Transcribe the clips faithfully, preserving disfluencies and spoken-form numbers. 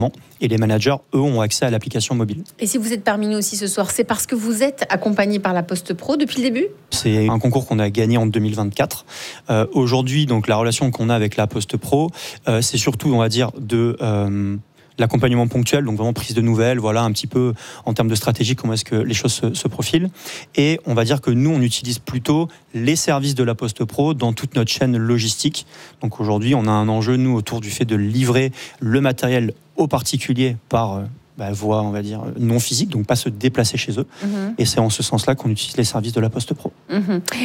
et les managers, eux, ont accès à l'application mobile. Et si vous êtes parmi nous aussi ce soir, c'est parce que vous êtes accompagné par la Poste Pro depuis le début ? C'est un concours qu'on a gagné en deux mille vingt-quatre. Euh, aujourd'hui, donc, la relation qu'on a avec la Poste Pro, euh, c'est surtout, on va dire, de... Euh, l'accompagnement ponctuel, donc vraiment prise de nouvelles, voilà un petit peu en termes de stratégie, comment est-ce que les choses se, se profilent. Et on va dire que nous, on utilise plutôt les services de la Poste Pro dans toute notre chaîne logistique. Donc aujourd'hui, on a un enjeu, nous, autour du fait de livrer le matériel aux particuliers par euh, bah, voie, on va dire, non physique, donc pas se déplacer chez eux. Mmh. Et c'est en ce sens-là qu'on utilise les services de la Poste Pro. Mmh.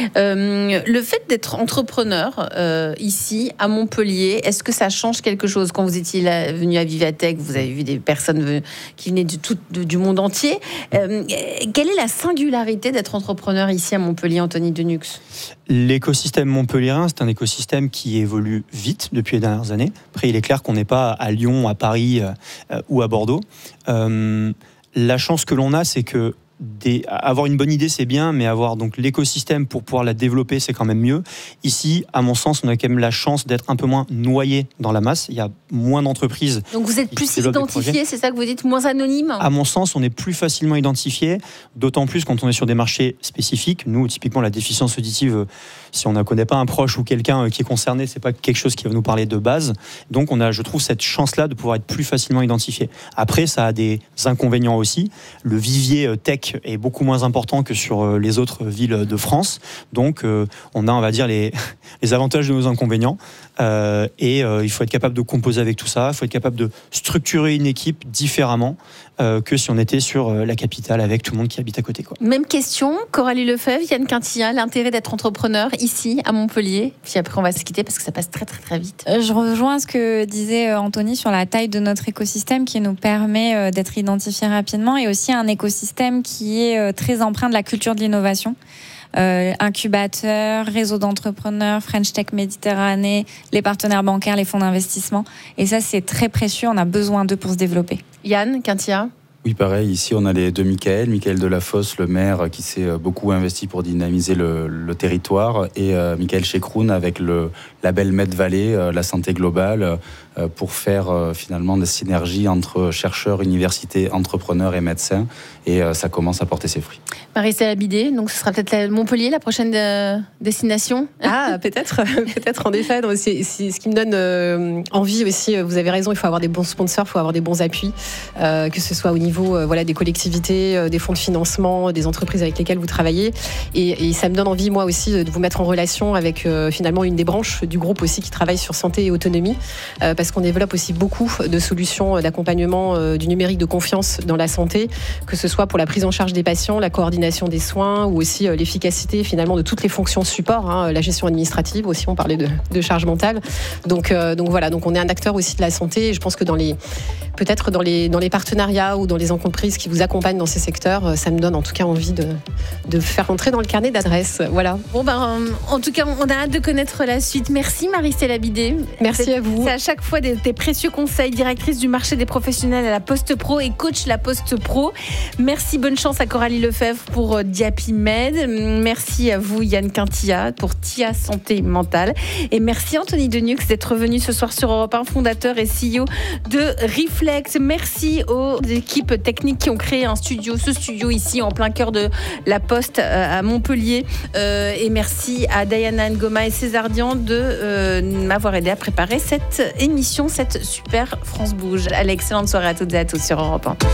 Euh, le fait d'être entrepreneur euh, ici, à Montpellier, est-ce que ça change quelque chose ? Quand vous étiez là, venu à Vivatech, vous avez vu des personnes qui venaient du, tout, du monde entier. Euh, quelle est la singularité d'être entrepreneur ici à Montpellier, Anthony Denux ? L'écosystème montpelliérain, c'est un écosystème qui évolue vite depuis les dernières années. Après, il est clair qu'on n'est pas à Lyon, à Paris euh, ou à Bordeaux. Euh, la chance que l'on a, c'est que Des, avoir une bonne idée, c'est bien, mais avoir donc l'écosystème pour pouvoir la développer, c'est quand même mieux. Ici, à mon sens, on a quand même la chance d'être un peu moins noyé dans la masse. Il y a moins d'entreprises. Donc vous êtes plus identifié, c'est ça que vous dites, moins anonyme ? À mon sens, on est plus facilement identifié, d'autant plus quand on est sur des marchés spécifiques. Nous, typiquement, la déficience auditive, si on ne connaît pas un proche ou quelqu'un qui est concerné, c'est pas quelque chose qui va nous parler de base. Donc, on a, je trouve, cette chance-là de pouvoir être plus facilement identifié. Après, ça a des inconvénients aussi. Le vivier tech est beaucoup moins important que sur les autres villes de France. Donc, euh, on a, on va dire, les, les avantages de nos inconvénients. Euh, et euh, il faut être capable de composer avec tout ça. Il faut être capable de structurer une équipe différemment euh, que si on était sur euh, la capitale avec tout le monde qui habite à côté, quoi. Même question, Coralie Lefebvre, Yann Quintilla, l'intérêt d'être entrepreneur ici, à Montpellier. Puis après, on va se quitter parce que ça passe très, très, très vite. Je rejoins ce que disait Anthony sur la taille de notre écosystème qui nous permet d'être identifiés rapidement et aussi un écosystème qui est très empreint de la culture de l'innovation. Euh, incubateur, réseau d'entrepreneurs, French Tech Méditerranée, les partenaires bancaires, les fonds d'investissement. Et ça, c'est très précieux. On a besoin d'eux pour se développer. Yann Quintilla ? Oui, pareil. Ici, on a les deux Michael. Michael Delafosse, le maire, qui s'est beaucoup investi pour dynamiser le, le territoire. Et euh, Michael Chekroun avec le label Med-Vallée, euh, la santé globale, euh, pour faire euh, finalement des synergies entre chercheurs, universités, entrepreneurs et médecins. Et euh, ça commence à porter ses fruits. Marie-Stella Bidé, donc ce sera peut-être la Montpellier, la prochaine euh, destination ? Ah, peut-être, peut-être en effet. Donc, c'est, c'est ce qui me donne euh, envie aussi. Vous avez raison, il faut avoir des bons sponsors, il faut avoir des bons appuis, euh, que ce soit au niveau euh, voilà, des collectivités, euh, des fonds de financement, des entreprises avec lesquelles vous travaillez. Et, et ça me donne envie, moi aussi, de vous mettre en relation avec euh, finalement une des branches du groupe aussi qui travaille sur santé et autonomie, euh, parce qu'on développe aussi beaucoup de solutions d'accompagnement euh, du numérique de confiance dans la santé, que ce soit pour la prise en charge des patients, la coordination des soins ou aussi euh, l'efficacité finalement de toutes les fonctions support, hein, la gestion administrative aussi, on parlait de, de charge mentale. Donc, euh, donc voilà, donc on est un acteur aussi de la santé et je pense que dans les, peut-être dans les, dans les partenariats ou dans les entreprises qui vous accompagnent dans ces secteurs, ça me donne en tout cas envie de, de faire rentrer dans le carnet d'adresses. Voilà. Bon ben, en tout cas, on a hâte de connaître la suite. Merci Marie-Stella Bidé. Merci c'est, à vous. C'est à chaque fois des, des précieux conseils, directrice du marché des professionnels à la Poste Pro et coach la Poste Pro. Merci, bonne chance à Coralie Lefebvre pour Diapimed. Merci à vous Yann Quintilla pour T I A Santé Mentale. Et merci Anthony Denux d'être venu ce soir sur Europe un, fondateur et C E O de Reflex. Merci aux équipes techniques qui ont créé un studio, ce studio ici en plein cœur de la Poste à Montpellier. Euh, et merci à Diana Ngoma et César Dian de euh, m'avoir aidé à préparer cette émission, cette super France Bouge. Allez, excellente soirée à toutes et à tous sur Europe un.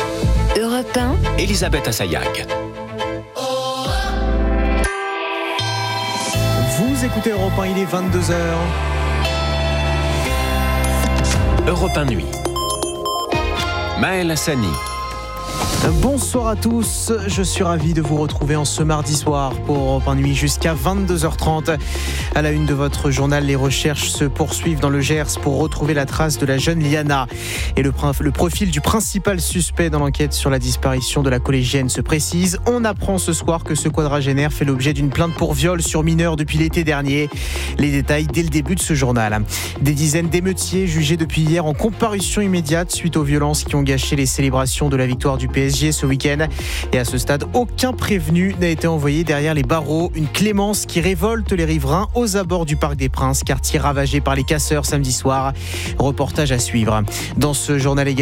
Europe un, Elisabeth Assayag. Vous écoutez Europe un, il est vingt-deux heures. Europe un Nuit. Maël Hassani. Bonsoir à tous, je suis ravi de vous retrouver en ce mardi soir pour Europe un Nuit jusqu'à vingt-deux heures trente. À la une de votre journal, les recherches se poursuivent dans le Gers pour retrouver la trace de la jeune Liana. Et le, le profil du principal suspect dans l'enquête sur la disparition de la collégienne se précise. On apprend ce soir que ce quadragénaire fait l'objet d'une plainte pour viol sur mineur depuis l'été dernier. Les détails dès le début de ce journal. Des dizaines d'émeutiers jugés depuis hier en comparution immédiate suite aux violences qui ont gâché les célébrations de la victoire du P S G S G ce week-end. Et à ce stade, aucun prévenu n'a été envoyé derrière les barreaux. Une clémence qui révolte les riverains aux abords du Parc des Princes, quartier ravagé par les casseurs samedi soir. Reportage à suivre. Dans ce journal également,